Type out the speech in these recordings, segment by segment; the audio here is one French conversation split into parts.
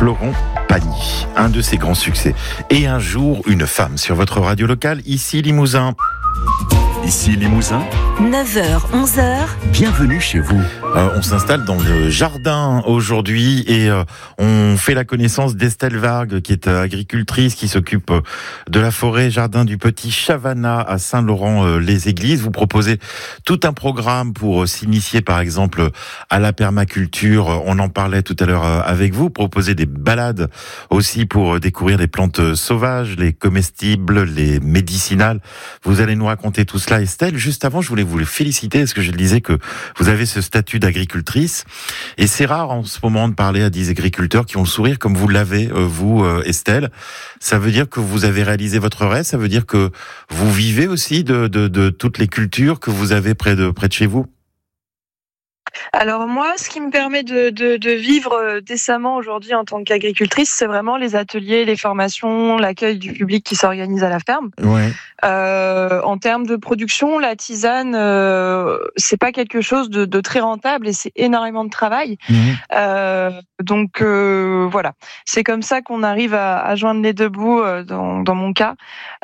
Florent Pagny, un de ses grands succès. Et un jour, une femme sur votre radio locale, ici Limousin. Ici Limousin, 9h, 11h. bienvenue chez vous. On s'installe dans le jardin aujourd'hui et on fait la connaissance d'Estelle Vargue, qui est agricultrice, qui s'occupe de la forêt jardin du Petit Chavanat à Saint-Laurent-les-Églises. Vous proposez tout un programme pour s'initier par exemple à la permaculture. On en parlait tout à l'heure avec vous. Proposez des balades aussi pour découvrir les plantes sauvages, les comestibles, les médicinales. Vous allez nous raconter tout cela, Estelle. Juste avant, je voulais vous féliciter parce que je disais que vous avez ce statut d'agricultrice et c'est rare en ce moment de parler à des agriculteurs qui ont le sourire comme vous l'avez, vous, Estelle. Ça veut dire que vous avez réalisé votre rêve, ça veut dire que vous vivez aussi de toutes les cultures que vous avez près de chez vous. Alors moi, ce qui me permet de vivre décemment aujourd'hui en tant qu'agricultrice, c'est vraiment les ateliers, les formations, l'accueil du public qui s'organise à la ferme. Ouais. En termes de production, la tisane, c'est pas quelque chose de très rentable et c'est énormément de travail. Donc voilà, c'est comme ça qu'on arrive à joindre les deux bouts dans mon cas.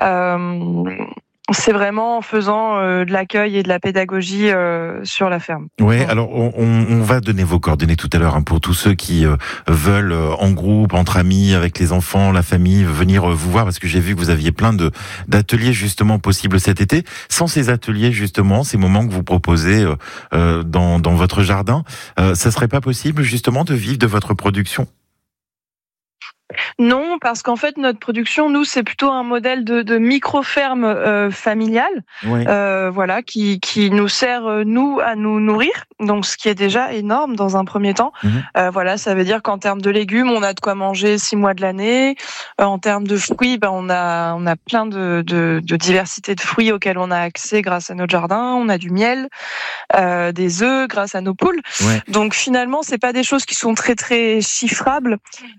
C'est vraiment en faisant de l'accueil et de la pédagogie sur la ferme. Ouais, alors on va donner vos coordonnées tout à l'heure pour tous ceux qui veulent en groupe, entre amis, avec les enfants, la famille, venir vous voir parce que j'ai vu que vous aviez plein d'ateliers justement possibles cet été. Sans ces ateliers justement, ces moments que vous proposez dans votre jardin, ça serait pas possible justement de vivre de votre production? Non, parce qu'en fait, notre production, nous, c'est plutôt un modèle de micro-ferme familiale, Ouais. voilà, qui nous sert, nous, à nous nourrir, donc ce qui est déjà énorme dans un premier temps. Voilà, ça veut dire qu'en termes de légumes, on a de quoi manger 6 mois de l'année. En termes de fruits, on a plein de diversité de fruits auxquels on a accès grâce à notre jardin. On a du miel, des œufs grâce à nos poules. Ouais. Donc finalement, c'est pas des choses qui sont très très chiffrables.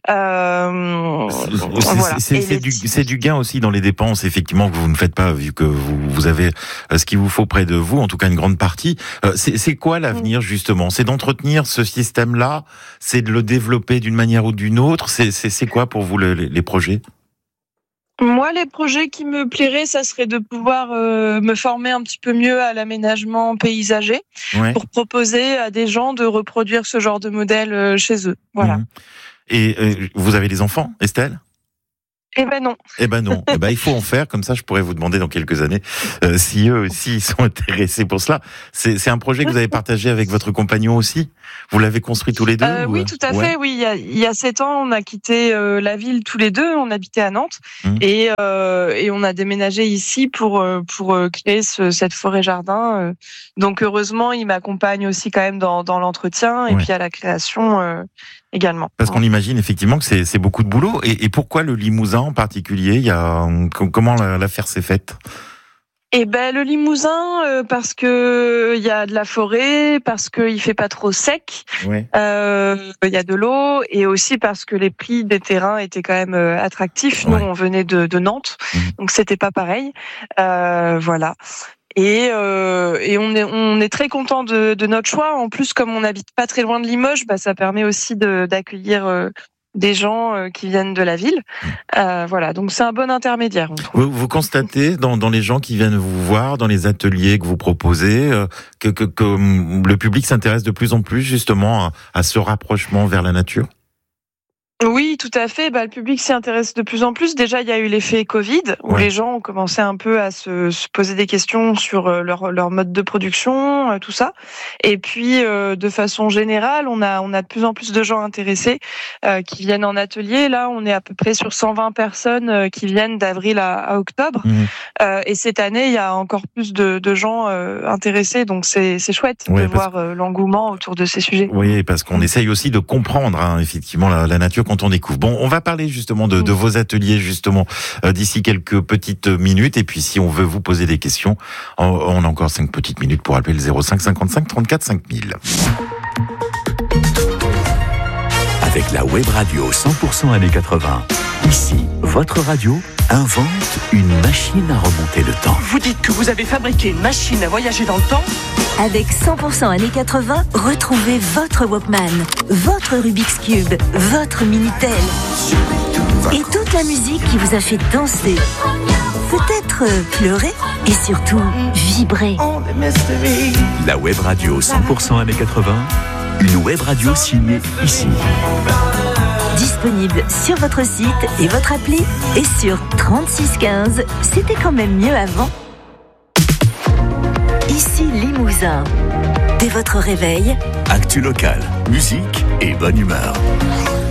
Voilà. C'est du gain aussi dans les dépenses, effectivement, que vous ne faites pas, vu que vous avez ce qu'il vous faut près de vous, en tout cas une grande partie. C'est quoi l'avenir, justement? C'est d'entretenir ce système-là? C'est de le développer d'une manière ou d'une autre? C'est quoi pour vous les projets? Moi, les projets qui me plairaient, ça serait de pouvoir me former un petit peu mieux à l'aménagement paysager, Ouais. pour proposer à des gens de reproduire ce genre de modèle chez eux. Voilà. Et vous avez des enfants, Estelle? Eh ben non. Eh ben non. Eh ben il faut en faire, comme ça je pourrais vous demander dans quelques années si eux aussi ils sont intéressés pour cela. C'est un projet que vous avez partagé avec votre compagnon aussi? Vous l'avez construit tous les deux? Oui, tout à fait. Oui, il y a 7 ans, on a quitté la ville tous les deux. On habitait à Nantes et on a déménagé ici pour créer cette forêt jardin. Donc heureusement, il m'accompagne aussi quand même dans l'entretien et puis à la création également. Parce qu'on imagine effectivement que c'est beaucoup de boulot. Et pourquoi le Limousin en particulier? Comment l'affaire s'est faite? Eh ben le Limousin, parce que il y a de la forêt, parce qu'il fait pas trop sec, Ouais. il y a de l'eau, et aussi parce que les prix des terrains étaient quand même attractifs. Nous, on venait de Nantes, donc c'était pas pareil. Voilà. Et on est très content de notre choix. En plus, comme on habite pas très loin de Limoges, ça permet aussi d'accueillir des gens qui viennent de la ville. Voilà, donc c'est un bon intermédiaire, on trouve. Vous constatez dans les gens qui viennent vous voir, dans les ateliers que vous proposez, que le public s'intéresse de plus en plus justement à ce rapprochement vers la nature? Oui, tout à fait. Le public s'y intéresse de plus en plus. Déjà, il y a eu l'effet Covid, où les gens ont commencé un peu à se poser des questions sur leur mode de production, tout ça. Et puis, de façon générale, on a de plus en plus de gens intéressés qui viennent en atelier. Là, on est à peu près sur 120 personnes qui viennent d'avril à octobre. Et cette année, il y a encore plus de gens intéressés. Donc, c'est chouette de voir l'engouement autour de ces sujets. Oui, parce qu'on essaye aussi de comprendre effectivement la nature quand on découvre. Bon, on va parler justement de vos ateliers justement d'ici quelques petites minutes. Et puis si on veut vous poser des questions, on a encore 5 petites minutes pour appeler le 05 55 34 5000. Avec la web radio 100% années 80. Ici, votre radio invente une machine à remonter le temps. Vous dites que vous avez fabriqué une machine à voyager dans le temps ? Avec 100% années 80, retrouvez votre Walkman, votre Rubik's Cube, votre Minitel. Et toute la musique qui vous a fait danser, peut-être pleurer et surtout vibrer. La web radio 100% années 80, une web radio signée ici. Disponible sur votre site et votre appli et sur 3615. C'était quand même mieux avant. Ici Limousin. Dès votre réveil, Actu local, musique et bonne humeur.